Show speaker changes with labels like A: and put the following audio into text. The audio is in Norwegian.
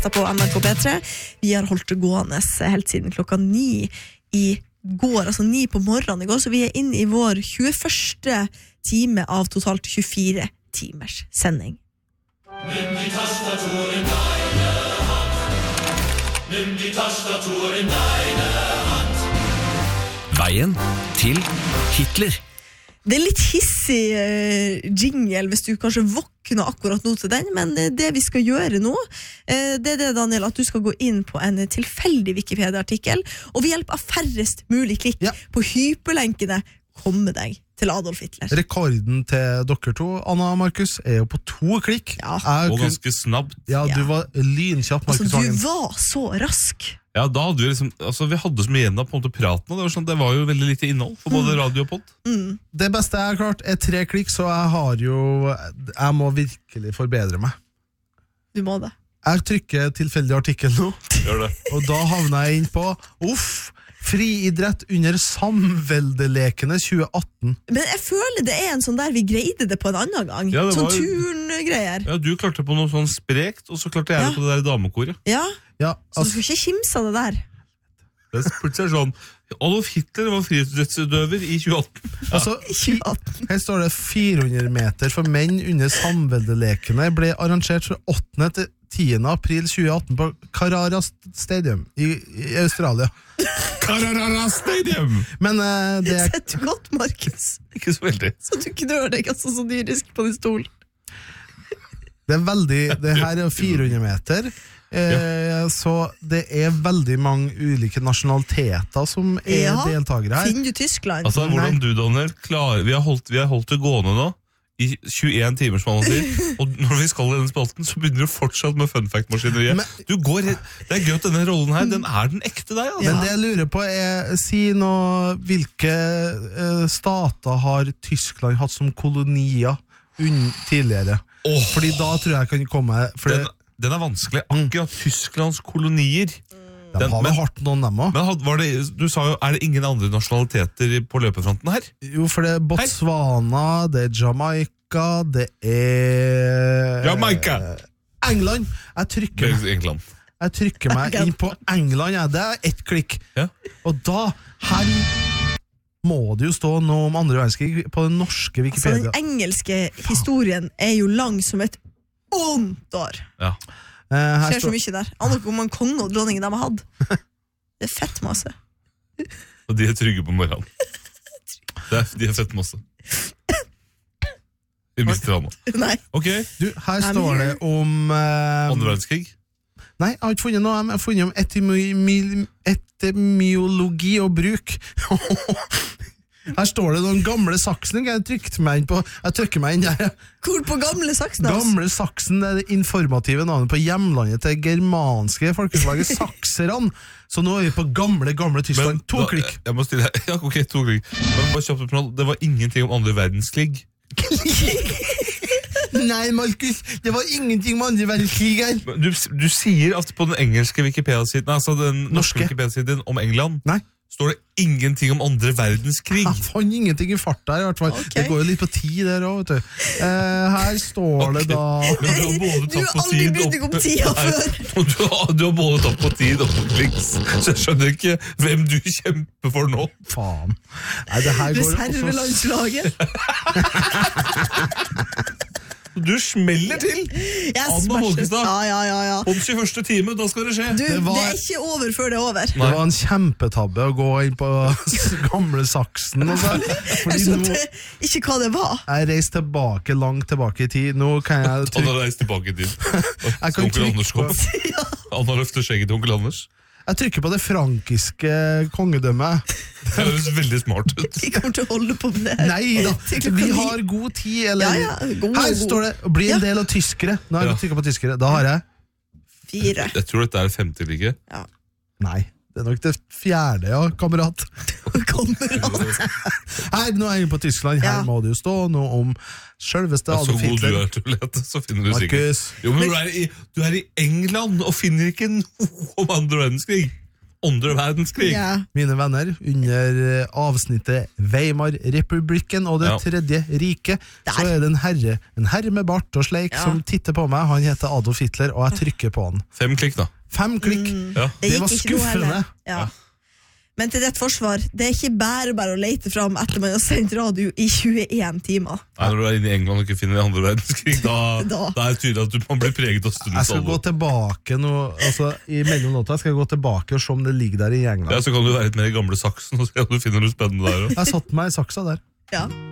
A: på NRK P3. Vi har holdt det gående helt siden 9 i går, altså 9 på morgenen i går, så vi inne i vår 21. time av totalt 24 timers sending.
B: Nimm die Tastatur in deine Hand. Nimm die Tastatur in deine Hand.
C: Veien til Hitler.
A: Det litt hissig jingle hvis du kanskje våkner akkurat nå til den, men det vi skal gjøre nå, det det, Daniel, at du skal gå inn på en tilfeldig Wikipedia-artikkel, og ved hjelp av færrest mulig klikk på hyperlenkene komme deg til Adolf Hitler.
D: Rekorden til dere to, Anna og Markus, jo på 2 klikk.
E: Og ganske snabt.
D: Ja, du var lynkjapp, Markus Vangen.
A: Du var så rask.
E: Ja, da hadde vi liksom, altså vi hadde så mye igjen av på en måte praten, og det var sånn, det var jo veldig lite innhold for både radio og podd.
D: Det beste jeg har klart 3 klikk, så jeg må virkelig forbedre meg.
A: Du må det.
D: Jeg trykker tilfeldig artikkel nå,
E: Gjør det.
D: og da havner jeg inn på, friidrett under samveldelekene 2018.
A: Men jeg føler det en sånn der vi greide det på en annen gang.
E: Ja,
A: sånn
E: var...
A: turngreier.
E: Ja, du klarte på noe sånn sprekt, og så klarte jeg det på det der damekoret.
A: Ja,
D: ja
A: så du skal ikke kimse av det der.
E: Det plutselig sånn, Adolf Hitler var friidrettsutøver i 2018.
D: Ja. Altså, her står det 400 meter for menn under samveldelekene ble arrangert fra 8. til 10. april 2018 på Carrara Stadium i Australia.
E: Carrara Stadium!
D: Men det
A: setter godt, Markus.
E: Ikke så veldig.
A: Så du knør deg altså så dyrisk på din stol.
D: Det her 400 meter. Så det veldig mange ulike nasjonaliteter som deltagere her.
A: Finner du Tyskland?
E: Altså, hvordan du, Daniel, vi har holdt det gående nå i 21 timer, som man sier, og når vi skal i denne spalten, så begynner du fortsatt med fun fact-maskineriet. Det gøy at denne rollen her, den den ekte deg, altså.
D: Men det jeg lurer på si nå, hvilke stater har Tyskland hatt som kolonier tidligere? Fordi da tror jeg kan komme...
E: Den vanskelig, akkurat Tysklands kolonier.
D: De har vel hardt noen dem også.
E: Men du sa jo, det ingen andre nasjonaliteter på løpefronten her?
D: Jo, for det Botswana, det Jamaica, det
E: Jamaica!
D: England! Jeg trykker meg inn på England, det 1 klikk.
E: Ja.
D: Og da, her må det jo stå noe om andre verdenskrig på den norske Wikipedia.
A: Altså, den engelske historien jo lang som et ondt år.
E: Ja.
A: Skjer så mye der. Aner ikke om man konge og dronningen de har hatt. Det fett masse.
E: Og de trygge på morgenen. De fett masse. Vi mister han nå.
A: Nei.
E: Ok.
D: Du, her står det om...
E: Andre verdenskrig?
D: Nei, jeg har ikke funnet noe. Jeg har funnet om etymologi og bruk. Her står det noen gamle saksen. Jeg trykker meg inn der.
A: Hvor på gamle saksen?
D: Gamle saksen det informative navnet på hjemlandet til germanske folkeslaget sakserne. Så nå vi på gamle Tyskland. 2 klikk.
E: Jeg må stille her. Ja, ok, 2 klikk. Men bare kjapt oppnå, det var ingenting om andre verdenskrig.
D: Nei, Markus, det var ingenting om andre verdenskrig her.
E: Du sier at på den engelske Wikipedia-siden, altså den norske Wikipedia-siden om England,
D: Nei.
E: Står det ingenting om andre verdenskrig?
D: Jeg fant ingenting i farta her, i hvert fall.
A: Okay.
D: Det går jo litt på tid der også, vet du. Her står det da...
A: Du har aldri brydd deg om tida før.
E: Du har både tatt på tid og på kliks, så jeg skjønner ikke hvem du kjemper for nå.
D: Faen. Nei, det her går
A: Reservelandslaget.
E: Du smeller til! Anna Håkestad.
A: Ja.
E: Om 21. time, da skal det skje.
A: Du, det ikke over før det over.
D: Det var en kjempetabbe å gå inn på gamle saksen.
A: Jeg skjønte ikke hva det var.
D: Jeg reiste langt tilbake i tid. Nå kan jeg
E: Han har reist tilbake i tid. Onkel Anders kom. Han har løftet skjegget til onkel Anders.
D: Jeg trykker på det frankiske kongedømmet.
E: Det høres veldig smart ut.
A: Vi kommer til å holde på med det.
D: Nei da, vi har god tid. Eller... Her står det, bli en del av tyskere. Nå har jeg trykket på tyskere. Da har jeg
A: 4.
E: Jeg tror dette 5. like.
A: Ja.
D: Nei, det nok det 4. kamerat. Her, nå jeg inne på Tyskland. Her må det jo stå noe om selveste Adolf Hitler.
E: Så god du til å lete, så finner du sikkert. Jo, men du i England og finner ikke noe om andre verdenskrig. andre verdenskrig.
A: Ja.
D: Mine venner, under avsnittet Weimar-republikken og det
E: Ja.
D: tredje riket, så er det en herre med bart og sleik
A: Ja.
D: som titter på meg. Han heter Adolf Hitler, og jeg trykker på han.
E: 5 klikk da.
D: 5 klikk.
E: Ja.
D: Det var
A: gikk ikke noe heller.
D: skuffende.
A: Ja. Men til ditt forsvar, det er ikke bare å lete fram etter man har sendt radio i 21 timer.
E: Nei, når du er inne i England og ikke finner andre verdenskrig, da er det tydelig at man blir preget av stundens
D: Jeg skal gå
E: alvor.
D: tilbake nå, altså i mellomlåta skal jeg gå tilbake og se om det ligger der i
E: Ja,
D: England.
E: så kan du være litt mer i gamle saksen og se om du finner noe spennende der også.
D: Jeg satt meg i saksa der.
A: Ja.